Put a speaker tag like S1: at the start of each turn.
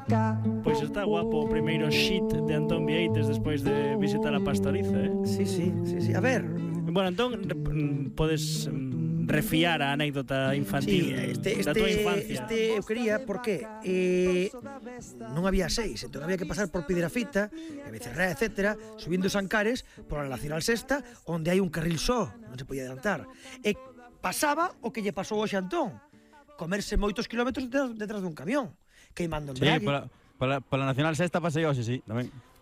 S1: Pois está guapo o primeiro hit de Antón Vieites despois de visitar a Pastoriza,
S2: Sí. A ver.
S1: Bueno, entón podes refiar a anécdota infantil da tua infancia.
S2: Eu quería, porque non había 6, entón había que pasar por Piedrafita, Becerra, etcétera, subindo os Ancares por a Nacional Sexta, onde hai un carril só, non se podía adelantar. E pasaba o que lle pasou ao Xantón, comerse moitos kilómetros detrás dun camión, queimando embrague.
S3: Sí, pola Nacional Sexta pasei hoxe, sí, tamén.